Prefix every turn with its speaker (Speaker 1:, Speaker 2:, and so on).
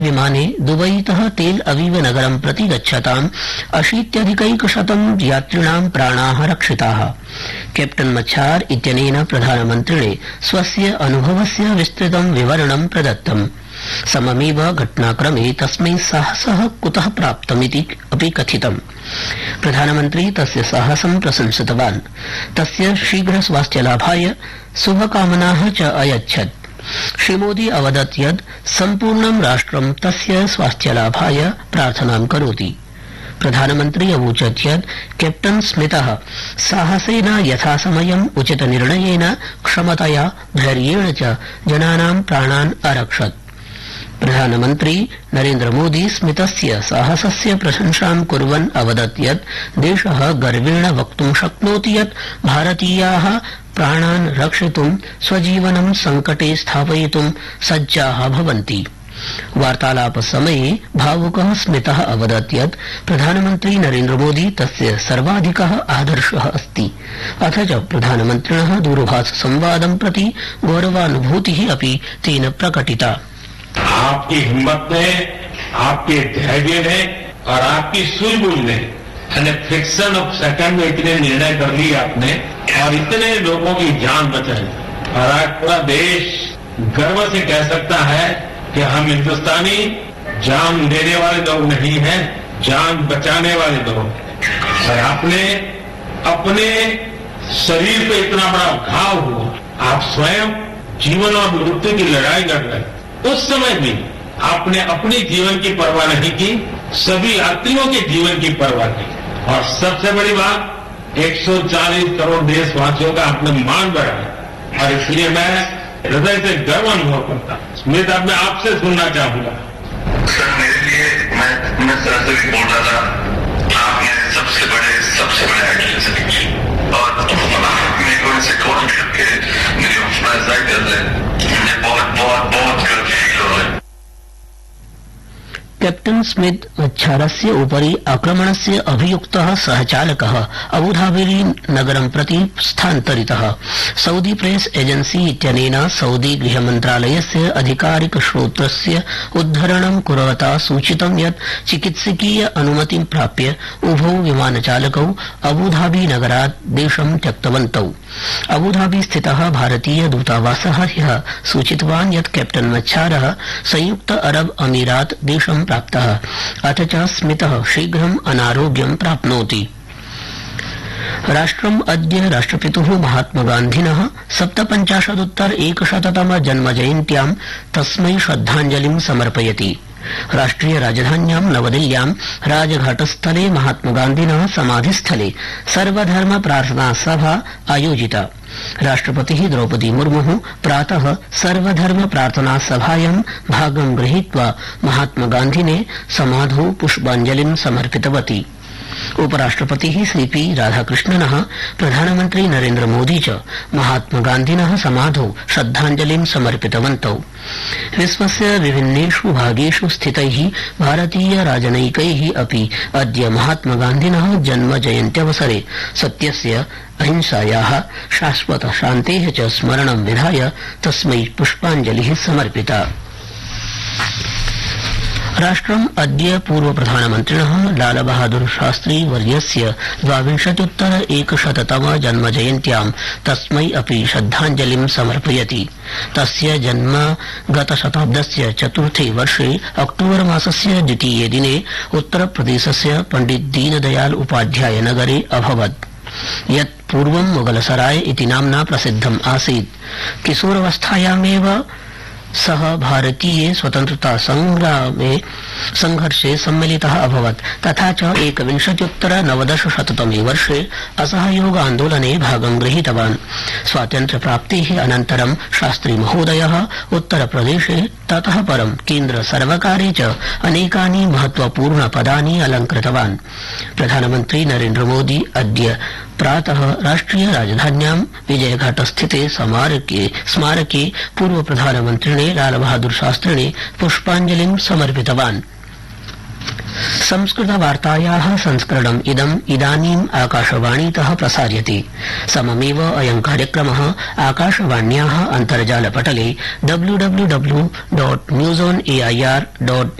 Speaker 1: विमाने दुबईतः तेल अवीव नगरं प्रति गच्छतां 80,100 यात्रिणां प्राणाः रक्षिताः। कैप्टन मच्छार इत्यनेन प्रधानमन्त्रिणे स्वस्य अनुभवस्य विस्तृतं विवरणं प्रदत्तम्। सममेव घटनाक्रमे तस्मै साहसः कुतः प्राप्तमिति अपि कथितम्। प्रधानमन्त्री तस्य साहसं प्रशंसितवान्। तस्य शीघ्र स्वास्थ्यलाभाय शुभकामनाः च अयच्छत्। श्रीमोदी अवदत् यत् सम्पूर्णं राष्ट्रं तस्य स्वास्थ्यलाभाय प्रार्थनां करोति। प्रधानमन्त्री अवोचत् यत् कैप्टन स्मितः साहसेन यथासमयम् उचितनिर्णयेन क्षमतया धैर्येण च जनानां प्राणान् अरक्षत्। प्रधानमन्त्री नरेन्द्रमोदी स्मितस्य साहसस्य प्रशंसां कुर्वन् अवदत् यत् देशः गर्वेण वक्तुं शक्नोति यत् भारतीयाः प्राणान् रक्षितुं स्वजीवनं संकटे स्थापयितुं सज्जाः भवन्ति। वार्तालापसमये भावुकः स्मितः अवदत् यत् प्रधानमन्त्री नरेन्द्रमोदी तस्य सर्वाधिकः आदर्शः अस्ति। अथ च प्रधानमन्त्रिणः दूरभाषसंवादं प्रति गौरवानुभूतिः अपि तेन प्रकटिता।
Speaker 2: आपकी हिम्मत ने, आपके धैर्य ने और आपकी सूझबूझ ने फ्रिक्शन ऑफ सेकंड में इतने निर्णय कर लिए आपने और इतने लोगों की जान बचाई और आज पूरा देश गर्व से कह सकता है कि हम हिंदुस्तानी जान देने वाले लोग नहीं हैं, जान बचाने वाले लोग। और आपने अपने शरीर पे इतना बड़ा घाव हुआ, आप स्वयं जीवन और मृत्यु की लड़ाई लड़ रहे, उस समय भी आपने अपनी जीवन की परवाह नहीं की, सभी यात्रियों के जीवन की परवाह की। और सबसे बड़ी बात 140 करोड़ देशवासियों का आपने मान बढ़ाया और इसलिए मैं हृदय से गर्व अनुभव करता हूं। स्मिता, मैं आपसे सुनना चाहूंगा।
Speaker 3: सर, मेरे लिए मैं सर से भी बोल रहा था, आप मेरे सबसे बड़े एटलीस्ट और मेरे को इनसे कॉल करके मेरी हौसला अफजाई कर रहे हैं। मुझे बहुत बहुत बहुत गर्व फील हो रहा है।
Speaker 1: कैप्टन स्मिथ मच्छारस्य उपरि आक्रमणस्य अभियुक्तः सहचालकः अबुधाबी नगरं प्रति स्थानान्तरितः। सऊदी प्रेस एजेंसी इत्यनेन सऊदी गृहमन्त्रालयस्य आधिकारिक स्रोतस्य उद्धरणं कुर्वता सूचितं यत् चिकित्सकीय अनुमतिं प्राप्य उभौ विमानचालकौ अबुधाबी नगरात् देशं त्यक्तवन्तौ। अबुधाबी स्थितः भारतीय दूतावासः ह्यः सूचितवान् यत् कैप्टन मच्छारः संयुक्त अरब अमीरात देशं प्राप्तः। अथ च स्मितः शीघ्रम् अनारोग्यं प्राप्नोति। राष्ट्रम् अद्य राष्ट्रपितुः महात्मगान्धिनः 57-100तम जन्मजयन्त्यां तस्मै श्रद्धाञ्जलिं समर्पयति। राष्ट्रिय राजधान्यां नवदिल्ल्यां राजघाटस्थले महात्मगान्धिनः समाधिस्थले सर्वधर्म प्रार्थना सभा आयोजिता। राष्ट्रपतिः द्रौपदी मुर्मुः प्रातः सर्वधर्म प्रार्थना सभायां भागं गृहीत्वा महात्मगान्धिने समाधौ पुष्पाञ्जलिं समर्पितवती। उपराष्ट्रपतिः श्रीपी राधाकृष्णनः प्रधानमन्त्री नरेन्द्रमोदी च महात्मगान्धिनः समाधौ श्रद्धाञ्जलिं समर्पितवन्तौ। विश्वस्य विभिन्नेषु भागेषु स्थितैः भारतीय राजनैकैः अपि अद्य महात्मगान्धिनः जन्मजयन्त्यवसरे सत्यस्य अहिंसायाः शाश्वत शान्तेः च स्मरणं विधाय तस्मै पुष्पाञ्जलिः समर्पिता। राष्ट्रम् अद्य पूर्व प्रधानमन्त्रिणः लालबहादुर शास्त्री वर्यस्य 22-100तम जन्मजयन्त्यां तस्मै अपि श्रद्धाञ्जलिं समर्पयति। तस्य जन्म गतशताब्दस्य चतुर्थे वर्षे अक्टोबर मासस्य द्वितीये दिने उत्तरप्रदेशस्य पण्डित दीनदयाल उपाध्याय नगरे अभवत्, यत् पूर्वं मुगलसराय इति नाम्ना प्रसिद्धम् आसीत्। किशोरावस्थायामेव सः भारतीय स्वतन्त्रता संघर्षे सम्मिलितः अभवत्। तथा च 1919-तमे वर्षे असहयोग आन्दोलने भागं गृहीतवान्। स्वातन्त्र्यप्राप्तेः अनन्तरं शास्त्री महोदयः उत्तरप्रदेशे ततः परं केन्द्र सर्वकारे च अनेकानि महत्वपूर्ण पदानि अलङ्कृतवान्। प्रधानमन्त्री नरेन्द्र मोदी अद्य प्रातः राष्ट्रिय राजधान्यां विजयघाटस्थिते स्मारके पूर्व प्रधानमन्त्रिणे लालबहादुर शास्त्रिणे पुष्पाञ्जलिं समर्पितवान्। संस्कृतवार्तायाः संस्करणम् इदानीम् आकाशवाणीतः प्रसार्यते। सममेव अयं कार्यक्रमः आकाशवाण्याः अन्तर्जालपटले www.newsonair.in